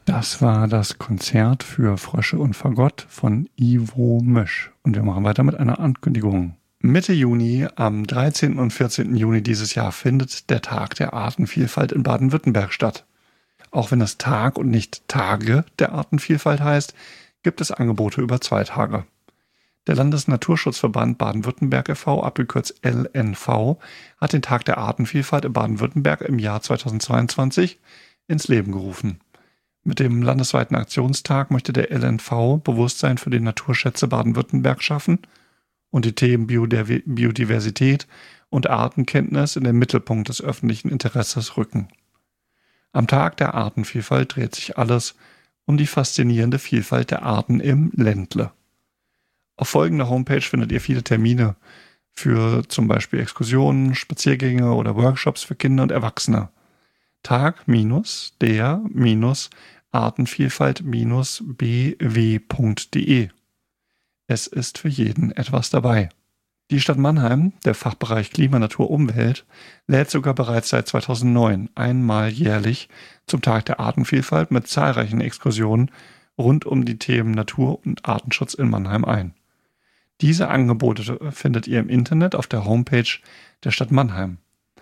Das war das Konzert für Frösche und Fagott von Ivo Mösch. Und wir machen weiter mit einer Ankündigung. Mitte Juni, am 13. und 14. Juni dieses Jahr, findet der Tag der Artenvielfalt in Baden-Württemberg statt. Auch wenn es Tag und nicht Tage der Artenvielfalt heißt, gibt es Angebote über 2 Tage. Der Landesnaturschutzverband Baden-Württemberg e.V., abgekürzt LNV, hat den Tag der Artenvielfalt in Baden-Württemberg im Jahr 2022 ins Leben gerufen. Mit dem landesweiten Aktionstag möchte der LNV Bewusstsein für die Naturschätze Baden-Württemberg schaffen und die Themen Biodiversität und Artenkenntnis in den Mittelpunkt des öffentlichen Interesses rücken. Am Tag der Artenvielfalt dreht sich alles um die faszinierende Vielfalt der Arten im Ländle. Auf folgender Homepage findet ihr viele Termine für zum Beispiel Exkursionen, Spaziergänge oder Workshops für Kinder und Erwachsene. Tag-der-artenvielfalt-bw.de. Es ist für jeden etwas dabei. Die Stadt Mannheim, der Fachbereich Klima, Natur, Umwelt, lädt sogar bereits seit 2009 einmal jährlich zum Tag der Artenvielfalt mit zahlreichen Exkursionen rund um die Themen Natur- und Artenschutz in Mannheim ein. Diese Angebote findet ihr im Internet auf der Homepage der Stadt Mannheim.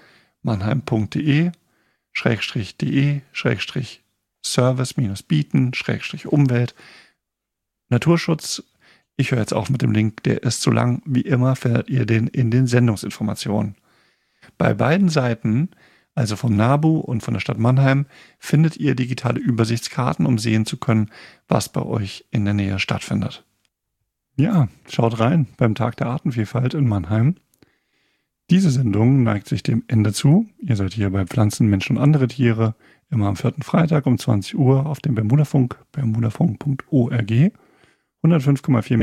mannheim.de/service-bieten-umwelt. Naturschutz. Ich höre jetzt auf mit dem Link, der ist zu lang. Wie immer findet ihr den in den Sendungsinformationen. Bei beiden Seiten, also vom NABU und von der Stadt Mannheim, findet ihr digitale Übersichtskarten, um sehen zu können, was bei euch in der Nähe stattfindet. Ja, schaut rein beim Tag der Artenvielfalt in Mannheim. Diese Sendung neigt sich dem Ende zu. Ihr seid hier bei Pflanzen, Menschen und andere Tiere, immer am 4. Freitag um 20 Uhr auf dem Bermudafunk, bermudafunk.org, 105,4